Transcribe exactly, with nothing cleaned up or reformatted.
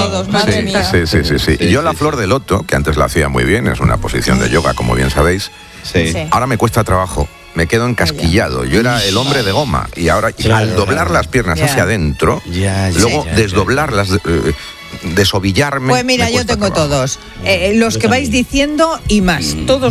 todos, madre sí, mía. Sí, sí, sí, sí. Sí, Y yo sí, la sí. flor de loto, que antes la hacía muy bien, es una posición de yoga, como bien sabéis, Sí. Sí. ahora me cuesta trabajo. Me quedo encasquillado. Yo era el hombre de goma y ahora Claro, al doblar claro. las piernas Ya. hacia adentro, Ya, ya, luego ya, ya. desdoblarlas, eh, desovillarme. Pues mira, me yo cuesta tengo trabajo. todos. Eh, los Yo que vais también. diciendo y más. Todos